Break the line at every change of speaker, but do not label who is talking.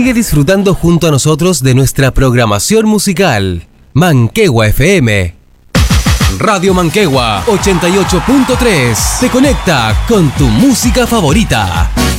Sigue disfrutando junto a nosotros de nuestra programación musical. Manquehua FM. Radio Manquehua 88.3 te conecta con tu música favorita.